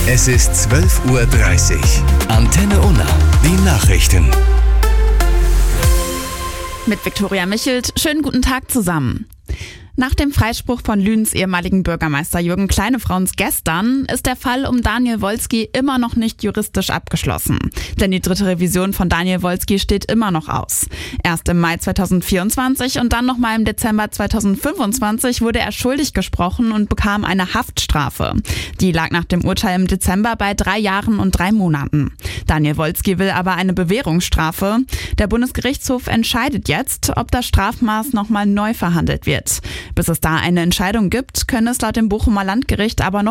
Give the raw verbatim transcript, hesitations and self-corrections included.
Es ist zwölf Uhr dreißig. Antenne Unna, die Nachrichten. Mit Viktoria Michelt, schönen guten Tag zusammen. Nach dem Freispruch von Lüns ehemaligen Bürgermeister Jürgen Kleinefrauns gestern ist der Fall um Daniel Wolski immer noch nicht juristisch abgeschlossen. Denn die dritte Revision von Daniel Wolski steht immer noch aus. Erst im Mai zweitausendvierundzwanzig und dann nochmal im Dezember zweitausendfünfundzwanzig wurde er schuldig gesprochen und bekam eine Haftstrafe. Die lag nach dem Urteil im Dezember bei drei Jahren und drei Monaten. Daniel Wolski will aber eine Bewährungsstrafe. Der Bundesgerichtshof entscheidet jetzt, ob das Strafmaß nochmal neu verhandelt wird. Bis es da eine Entscheidung gibt, können es laut dem Bochumer Landgericht aber noch